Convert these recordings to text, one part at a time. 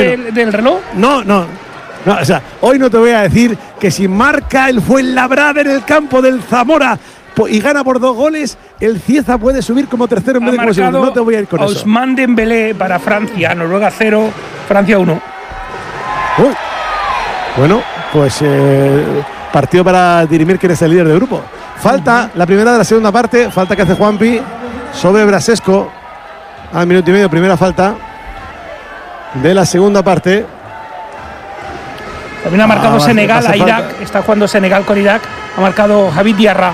del reloj? No, o sea, hoy no te voy a decir que si marca el Fuenlabrada en el campo del Zamora y gana por 2 goles, el Cieza puede subir como tercero en vez de como segundo. No te voy a ir con eso. Ousmane Dembélé para Francia, Noruega 0, Francia 1. Bueno, pues partido para dirimir quién es el líder del grupo. Falta la primera de la segunda parte, falta que hace Juanpi sobre Brasesco. Al minuto y medio, primera falta de la segunda parte. También ha marcado Senegal a Irak. Falta. Está jugando Senegal con Irak. Ha marcado Javid Diarra.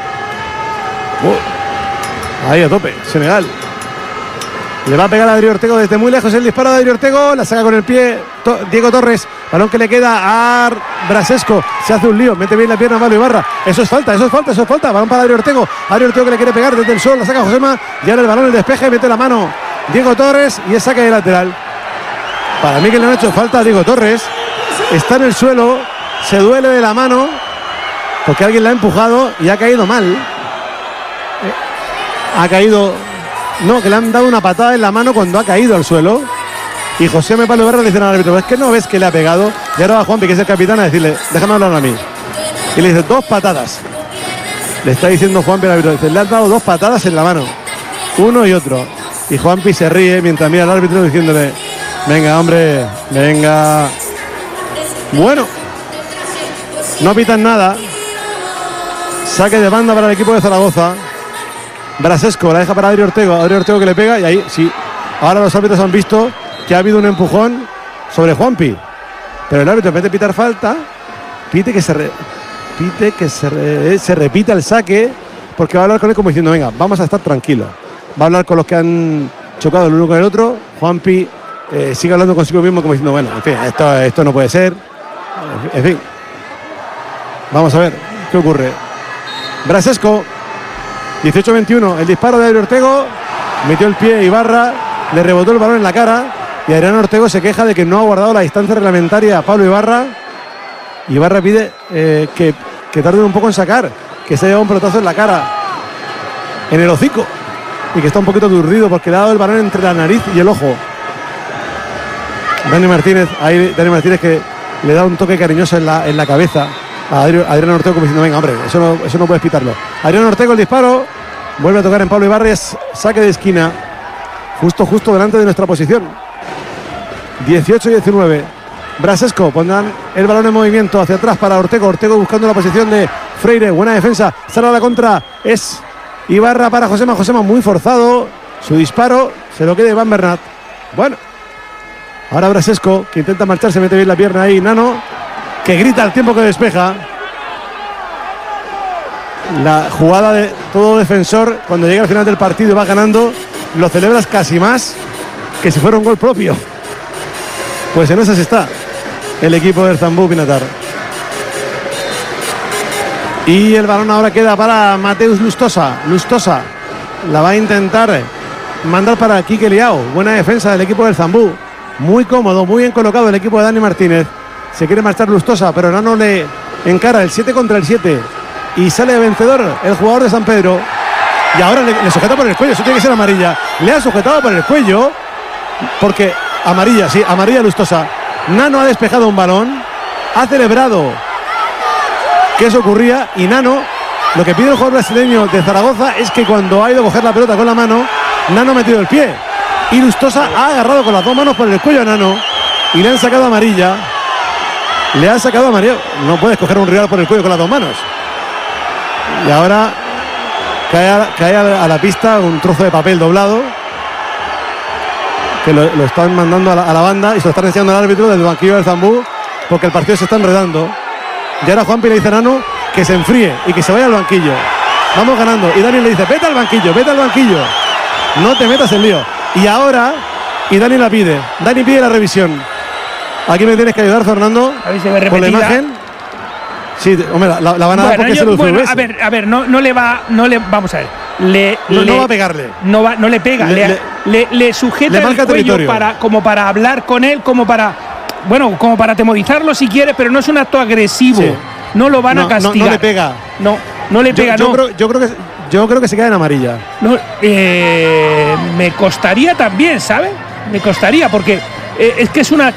Ahí a tope, Senegal. Le va a pegar a Adri Ortego desde muy lejos el disparo de Adri Ortego. La saca con el pie Diego Torres. Balón que le queda a Brasesco. Se hace un lío. Mete bien la pierna a Pablo Ibarra. Eso es falta. Balón para Adri Ortego. Adri Ortego que le quiere pegar desde el suelo. La saca Josema. Y ahora el balón, el despeje. Mete la mano Diego Torres. Y es saque de lateral. Para mí que le han hecho falta a Diego Torres. Está en el suelo. Se duele de la mano. Porque alguien la ha empujado y ha caído mal. Ha caído. No, que le han dado una patada en la mano cuando ha caído al suelo. Y José M. Pablo Ibarra le dice al árbitro: es que no ves que le ha pegado. Y ahora va Juanpi, que es el capitán, a decirle: déjame hablar a mí. Y le dice: 2 patadas. Le está diciendo Juanpi al árbitro: dice, le han dado 2 patadas en la mano, uno y otro. Y Juanpi se ríe mientras mira al árbitro diciéndole: venga, hombre, venga. Bueno, no pitan nada. Saque de banda para el equipo de Zaragoza. Brasesco la deja para Adri Ortego que le pega, y ahí sí. Ahora los árbitros han visto que ha habido un empujón sobre Juanpi, pero el árbitro, en vez de pitar falta, pide que se repita el saque, porque va a hablar con él como diciendo: venga, vamos a estar tranquilos. Va a hablar con los que han chocado el uno con el otro. Juanpi sigue hablando consigo mismo como diciendo: bueno, en fin, esto no puede ser. En fin, vamos a ver qué ocurre. Brasesco, 18-21, el disparo de Adri Ortego, metió el pie Ibarra, le rebotó el balón en la cara, y Adrián Ortego se queja de que no ha guardado la distancia reglamentaria a Pablo Ibarra. Ibarra pide que tarde un poco en sacar, que se ha llevado un pelotazo en la cara, en el hocico, y que está un poquito aturdido porque le ha dado el balón entre la nariz y el ojo. Dani Martínez que le da un toque cariñoso en la cabeza a Adrián Ortego, como diciendo: venga, hombre, eso no puedes pitarlo. Adrián Ortego, el disparo, vuelve a tocar en Pablo Ibarra, es saque de esquina, justo delante de nuestra posición. 18-19. Brasesco pondrán el balón en movimiento hacia atrás para Ortego buscando la posición de Freire. Buena defensa, sale a la contra, es Ibarra para Josema muy forzado, su disparo se lo queda Iván Bernat. Bueno, ahora Brasesco, que intenta marcharse, mete bien la pierna ahí, Nano, que grita al tiempo que despeja. La jugada de todo defensor, cuando llega al final del partido y va ganando, lo celebras casi más que si fuera un gol propio. Pues en esas está el equipo del Zambú Pinatar. Y el balón ahora queda para Mateus Lustosa. Lustosa la va a intentar mandar para Quique Liao. Buena defensa del equipo del Zambú. Muy cómodo, muy bien colocado el equipo de Dani Martínez. Se quiere marchar Lustosa, pero Nano le encara el 7 contra el 7. Y sale vencedor el jugador de San Pedro. Y ahora le sujeta por el cuello. Eso tiene que ser amarilla. Le ha sujetado por el cuello. Porque amarilla, sí, amarilla Lustosa. Nano ha despejado un balón. Ha celebrado que eso ocurría. Y Nano, lo que pide el jugador brasileño de Zaragoza es que cuando ha ido a coger la pelota con la mano, Nano ha metido el pie. Y Lustosa ha agarrado con las 2 manos por el cuello a Nano. Y le han sacado amarilla. Le han sacado amarilla. No puedes coger a un rival por el cuello con las 2 manos. Y ahora cae a la pista un trozo de papel doblado, que lo están mandando a la banda y se lo están enseñando al árbitro del banquillo del Zambú, porque el partido se está enredando. Y ahora Juanpi le dice a Nano que se enfríe y que se vaya al banquillo. Vamos ganando. Y Dani le dice: vete al banquillo. No te metas en lío. Y ahora, Dani la pide. Dani pide la revisión. Aquí me tienes que ayudar, Fernando, con la imagen. Sí, hombre, la van a dar porque se lo bueno, a ver, no le vamos a ver. No va a pegarle. No le pega, le sujeta el cuello como para hablar con él, como para atemorizarlo si quiere, pero no es un acto agresivo. Sí. No lo van a castigar. No le pega. No le pega, Yo creo que se queda en amarilla. Me costaría también, ¿sabe? Me costaría, porque es que es una